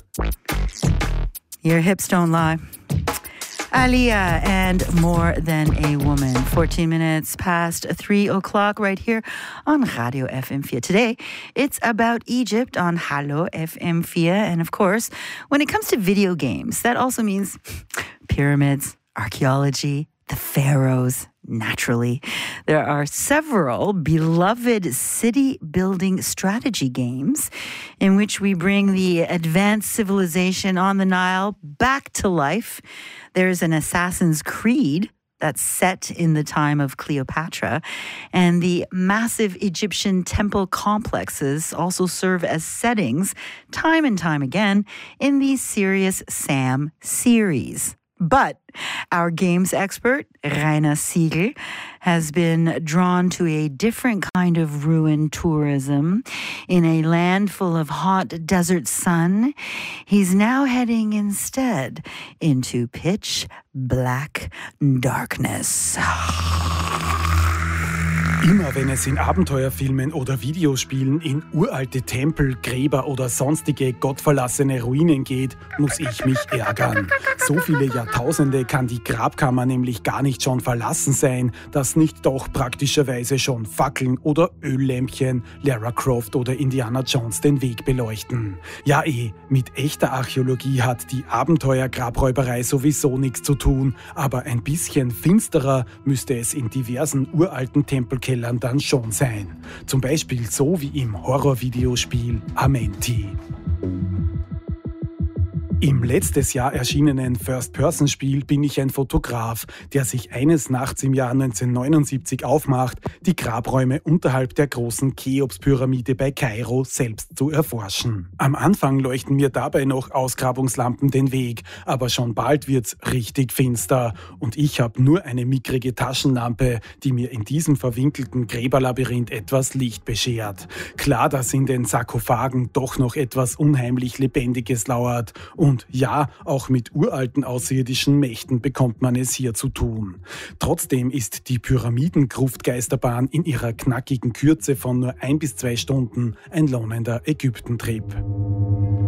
Your hips don't lie. Aaliyah and More Than a Woman. 14 minutes past 3 o'clock right here on Radio FM4. Today, it's about Egypt on Hallo FM4. And of course, when it comes to video games, that also means pyramids, archaeology, the pharaohs. Naturally, there are several beloved city-building strategy games in which we bring the advanced civilization on the Nile back to life. There's an Assassin's Creed that's set in the time of Cleopatra, and the massive Egyptian temple complexes also serve as settings time and time again in the Serious Sam series. But our games expert, Rainer Siegel, has been drawn to a different kind of ruin tourism. In a land full of hot desert sun, he's now heading instead into pitch black darkness. Immer wenn es in Abenteuerfilmen oder Videospielen in uralte Tempel, Gräber oder sonstige gottverlassene Ruinen geht, muss ich mich ärgern. So viele Jahrtausende kann die Grabkammer nämlich gar nicht schon verlassen sein, dass nicht doch praktischerweise schon Fackeln oder Öllämpchen Lara Croft oder Indiana Jones den Weg beleuchten. Ja mit echter Archäologie hat die Abenteuergrabräuberei sowieso nichts zu tun, aber ein bisschen finsterer müsste es in diversen uralten Tempelkellern dann schon sein. Zum Beispiel so wie im Horrorvideospiel Amenti. Im letztes Jahr erschienenen First-Person-Spiel bin ich ein Fotograf, der sich eines Nachts im Jahr 1979 aufmacht, die Grabräume unterhalb der großen Cheops-Pyramide bei Kairo selbst zu erforschen. Am Anfang leuchten mir dabei noch Ausgrabungslampen den Weg, aber schon bald wird's richtig finster und ich habe nur eine mickrige Taschenlampe, die mir in diesem verwinkelten Gräberlabyrinth etwas Licht beschert. Klar, dass in den Sarkophagen doch noch etwas unheimlich Lebendiges lauert. Und ja, auch mit uralten außerirdischen Mächten bekommt man es hier zu tun. Trotzdem ist die Pyramidengruftgeisterbahn in ihrer knackigen Kürze von nur 1 bis 2 Stunden ein lohnender Ägyptentrip.